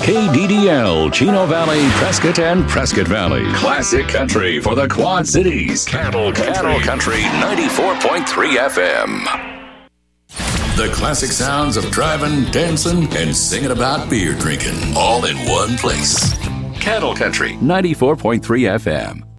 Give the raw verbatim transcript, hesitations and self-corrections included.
K D D L, Chino Valley, Prescott, and Prescott Valley. Classic country for the Quad Cities. Cattle Country. Cattle Country ninety-four point three F M. The classic sounds of driving, dancing, and singing about beer drinking. All in one place. Cattle Country ninety-four point three F M.